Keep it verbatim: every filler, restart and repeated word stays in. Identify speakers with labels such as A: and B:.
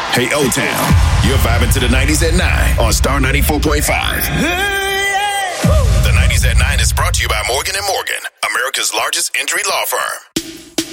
A: Hey, O-Town, you're vibing to the nineties at nine on Star ninety-four point five. The nineties at nine is brought to you by Morgan and Morgan, America's largest injury law firm.